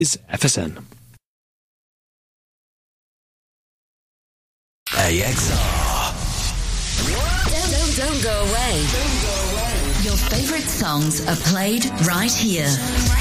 is FSN. AXR. Don't go away. Your favorite songs are played right here.